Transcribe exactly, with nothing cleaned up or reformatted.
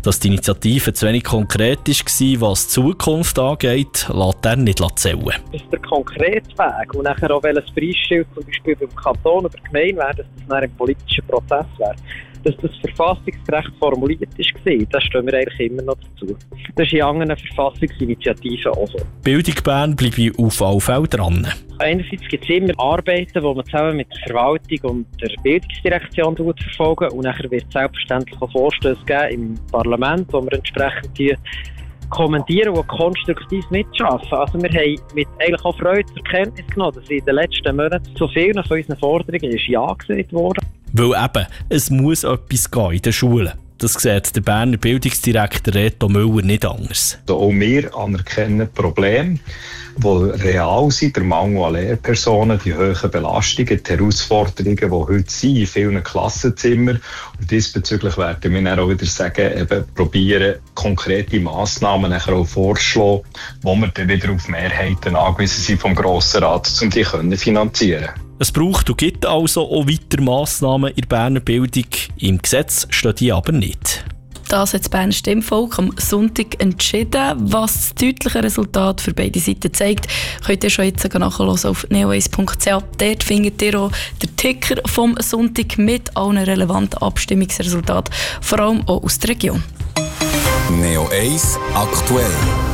Dass die Initiative zu wenig konkret war, was die Zukunft angeht, lässt er nicht zählen. Das ist der konkrete Weg. Und nachher auch welches Preisschild zum Beispiel beim Kanton oder der Gemeinde wäre, dass das ein politischer Prozess wäre. Dass das verfassungsgerecht formuliert war, das stehen wir eigentlich immer noch dazu. Das ist in anderen Verfassungsinitiativen auch so. Bildung Bern bleibt auf alle Fälle dran. Einerseits gibt es immer Arbeiten, die man zusammen mit der Verwaltung und der Bildungsdirektion verfolgen. Und nachher wird es selbstverständlich auch Vorstöße geben im Parlament, wo wir entsprechend die kommentieren und konstruktiv mitschaffen. Also wir haben mit eigentlich auch Freude zur Kenntnis genommen, dass in den letzten Monaten zu vielen von unseren Forderungen ist Ja gesagt worden. Weil eben, es muss etwas gehen in den Schulen. Das sieht der Berner Bildungsdirektor Reto Müller nicht anders. Also auch wir anerkennen Probleme, die real sind, der Mangel an Lehrpersonen, die hohen Belastungen, die Herausforderungen, die heute sind in vielen Klassenzimmern. Und diesbezüglich werden wir dann auch wieder sagen, eben probieren, konkrete Massnahmen nachher auch vorzuschlagen, wo wir dann wieder auf Mehrheiten angewiesen sind vom Grossen Rat, um die können finanzieren. Es braucht und gibt also auch weiter Massnahmen in der Berner Bildung. Im Gesetz stehen die aber nicht. Das hat das Berner Stimmvolk am Sonntag entschieden. Was das deutliche Resultat für beide Seiten zeigt, könnt ihr schon jetzt nachhören auf neo eins punkt c h. Dort findet ihr auch den Ticker vom Sonntag mit allen relevanten Abstimmungsresultaten, vor allem auch aus der Region. Neo eins aktuell.